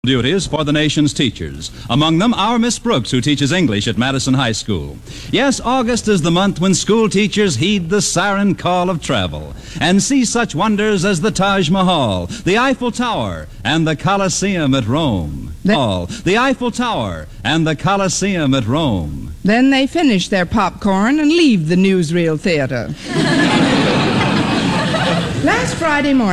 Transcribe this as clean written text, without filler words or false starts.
Duties for the nation's teachers. Among them, our Miss Brooks, who teaches English at Madison High School. Yes, August is the month when school teachers heed the siren call of travel and see such wonders as the Taj Mahal, the Eiffel Tower, and the Colosseum at Rome. The Eiffel Tower and the Colosseum at Rome. Then they finish their popcorn and leave the newsreel theater. Last Friday morning,